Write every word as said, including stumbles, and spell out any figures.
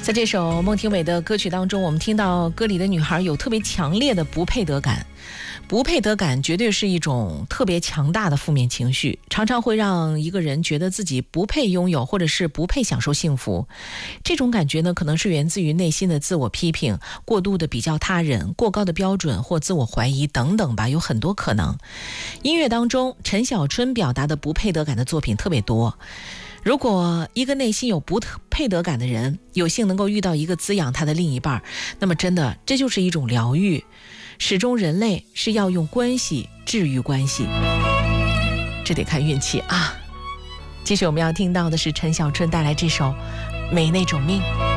在这首孟庭苇的歌曲当中，我们听到歌里的女孩有特别强烈的不配得感。不配得感绝对是一种特别强大的负面情绪，常常会让一个人觉得自己不配拥有，或者是不配享受幸福。这种感觉呢，可能是源自于内心的自我批评、过度的比较他人、过高的标准或自我怀疑等等吧，有很多可能。音乐当中，陈小春表达的不配得感的作品特别多。如果一个内心有不配得感的人有幸能够遇到一个滋养他的另一半，那么真的这就是一种疗愈。始终人类是要用关系治愈关系，这得看运气啊。继续我们要听到的是陈小春带来这首《没那种命》。